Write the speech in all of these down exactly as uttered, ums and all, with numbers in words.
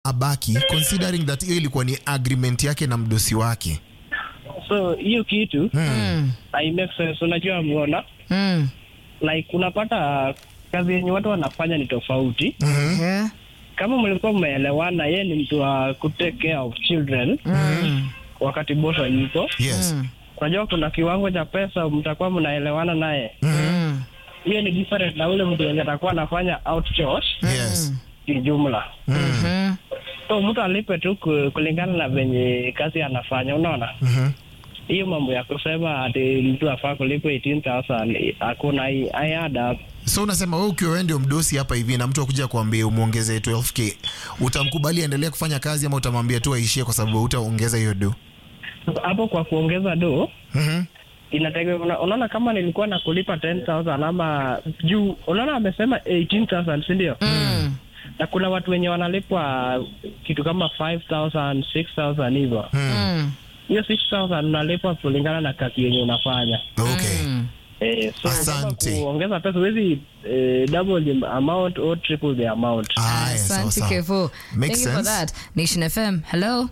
abaki considering that hiyo ilikuwa ni agreement yake na mdosi wake? So hiyo kitu Mm. I make sense. Unajua muona Mm. like unapata kazi yenye watu wanafanya ni tofauti. Mm-hmm. Yeah. Kama mlikuwa mmeelewana, yeye ni mtu wa ku take care of children Mm. wakati boss yuko. Yes. Mm. Unajua kuna kiwango cha pesa mtakuwa mnaelewana naye. Mm. Hiyo ni different na ule mtu yenye atakuwa anafanya out chores Yes. kijumla. Mhm. So mtu alipe tu ku- kulingana na venye kazi anafanya, unaona? Mhm. Hiyo mambo ya kusema ati mtu afaa kulipa eighteen thousand hakuna, hii ayada. So unasema wewe ukiwa wewe ndio mdosi hapa hivi na mtu akuja kuambia umuongezee twelve K, utamkubali aendelee kufanya kazi ama utamwambia tu aishie kwa sababu hutaongeza hiyo do? Hapo kwa kuongeza do Mhm. inategemea. Unaona, kama nilikuwa na kulipa ten thousand ama juu, unaona amesema eighteen thousand, si ndio? Mm. Na kuna watu wenye wanalipwa kitu kama five thousand, six thousand hivyo. Mm. Hiyo six thousand unalipwa kulingana na kazi yenye unafanya. Okay. Mm. Eh, so Asante. kama kuongeza pesa huwezi eh, double the amount or triple the amount. Aya, sawa Asante sawa. Kevo. Makes Thank you for sense. that. Nation F M. Hello.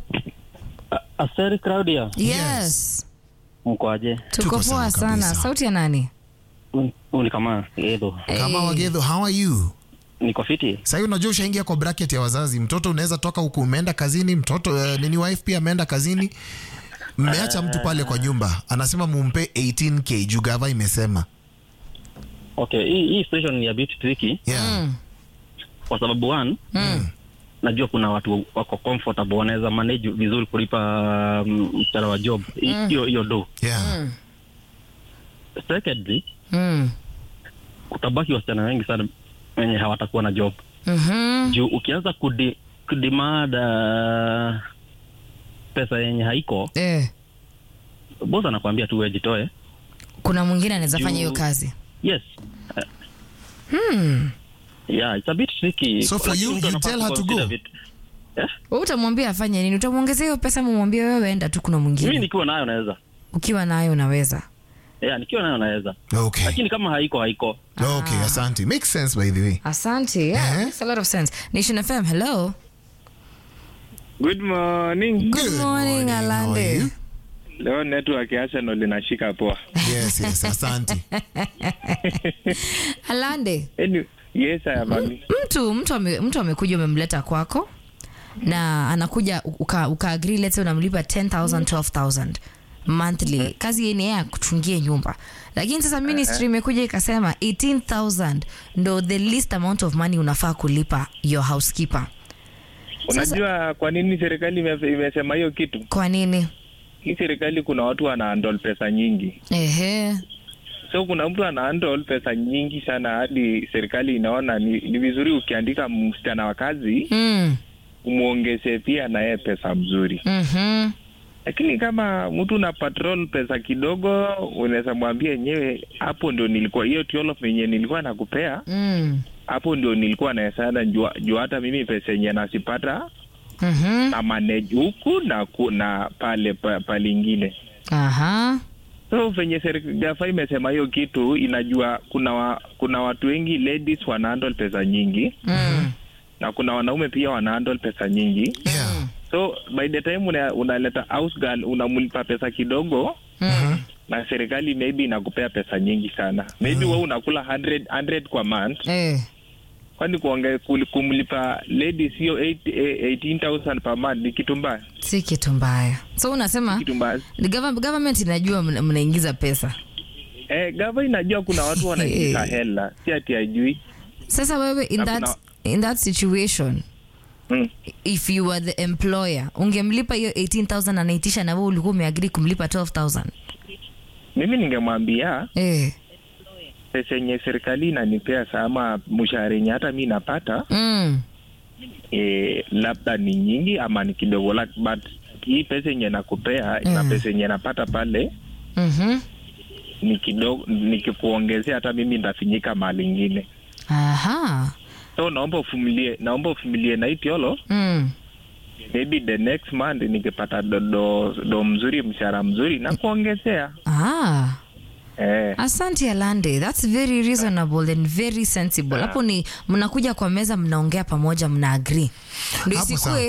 Aseri Claudia, Yes. mkoaje? Tuko Tuko poa sawa sana. kabisa. Sauti ya nani? Huu ni kama Edo. Kama Hey. Wagetho, how are you? Niko fiti. Sasa unajua ushaingia kwa bracket ya wazazi. Mtoto unaweza toka huku umeenda kazini, mtoto uh, nini wife pia ameenda kazini. Mmeacha mtu pale kwa nyumba. Anasema mumpe eighteen K juu gava imesema. Okay, hii hii situation ni a bit tricky Yeah. Mm. kwa sababu one, Mm. najua kuna watu wako comfortable wanaweza manage vizuri kulipa um, mshahara wa job. Hi- Hiyo hiyo do. Yeah. Mm. Secondly, Mm. kutabaki wasichana wengi sana wenye hawatakuwa na job. Mhm. Juu ukianza kudi kudemand uh, pesa yenye haiko, Eh. boss anakuambia tu wewe jitoe. Kuna mwingine anaweza Juu- fanya hiyo kazi. Yes. Hmm. Yeah, it's a bit tricky. So for Lakini you, mtu you anafaa tell her to kuconsider go? vitu. Yeah? Wewe utamwambia afanye nini? Utamwongezea hiyo pesa, mumwambie wewe enda tu, kuna Mimi mwingine. nikiwa nayo naweza. Ukiwa nayo unaweza. Yeah, nikiwa nayo naweza. Okay. Lakini kama haiko haiko. Okay, asante. Makes sense by the way. Asante. Yeah, Eh? makes a lot of sense. Nation F M. Hello. Good morning. Good morning, How are Alande. you? Leo network ya Arsenal linashika poa. Yes, yes, asante. Alande. Anyway, yes I am. Mm. Mtu mtu ame, mtu amekuja umemleta kwako na anakuja uka, uka agree, let's say unamlipa ten thousand, twelve thousand monthly. Kazi yeye ni ya kuchungia nyumba. Lakini sasa ministry imekuja ikasema eighteen thousand ndo the least amount of money unafaa kulipa your housekeeper. Unajua kwa nini serikali ime- imesema hiyo kitu? Kwa nini? Hii serikali kuna watu wana handle pesa nyingi. Ehe. So kuna mtu ana handle pesa nyingi sana hadi serikali inaona ni, ni vizuri ukiandika msichana wa kazi Mm. umuongeze pia na yeye pesa mzuri. Mhm. Lakini kama mtu na patrol pesa kidogo, unaweza mwambia yenyewe hapo ndio nilikuwa hiyo twelve yenye nilikuwa nakupea. Mm. Hapo ndio nilikuwa naesana juu juu hata mimi pesa yenye nasipata Mhm. na manage huku na kuna pale pa, pale ingine. Aha. So venye serikali imesema hiyo kitu, inajua kuna wa, kuna watu wengi ladies wana handle pesa nyingi Mm. na kuna wanaume pia wana handle pesa nyingi. Yeah. So by the time una, unaleta house girl unamlipa pesa kidogo Mm. na serikali maybe inakupea pesa nyingi sana. Maybe wewe unakula one hundred, one hundred kwa month. Eh. Kwani kuonge kul- kumlipa ladies hiyo eighteen thousand per month ni kitu mbaya? Si kitu mbaya. So unasema Kitu mbaya. the government, government inajua mna- mnaingiza pesa. Eh, gava inajua kuna watu wanaingiza hela, si ati hajui. Sasa wewe in Na that kuna- in that situation, Mm. if you were the employer, ungemlipa hiyo eighteen thousand anaitisha na wewe ulikuwa umeagree kumlipa twelve thousand. Mimi ningemwambia Eh. pesa yenye serikali inanipea sama mshahara yenye hata mimi napata Mm. eh, labda ni nyingi ama ni kidogo, like, but hii pesa yenye nakupea na Mm. pesa yenye napata pale Mhm. ni kidogo, nikikuongezea hata mimi ndafinyika mahali ingine. Aha. So naomba ufumilie, naomba ufumilie na itiolo. Mm. Maybe the next month nikipata do, do, do mzuri, mshahara mzuri na kuongezea. Ah. Eh. Asante Alande, that's very reasonable and very sensible. Hapo ni mnakuja kwa meza mnaongea pamoja mna agree. Ndio Hapo isikue sawa.